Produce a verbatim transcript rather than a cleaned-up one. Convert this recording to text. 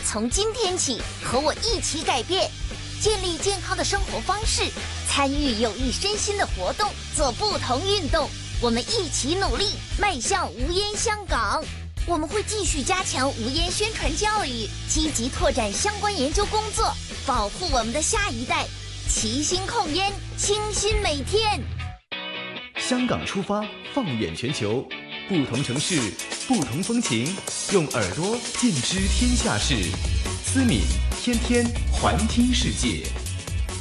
从今天起和我一起改变，建立健康的生活方式，参与有益身心的活动，做不同运动。我们一起努力，迈向无烟香港。我们会继续加强无烟宣传教育，积极拓展相关研究工作，保护我们的下一代。齐心控烟，清新每天。 香港出发，放眼全球，不同城市，不同风情，用耳朵见知天下事。思敏天天环听世界。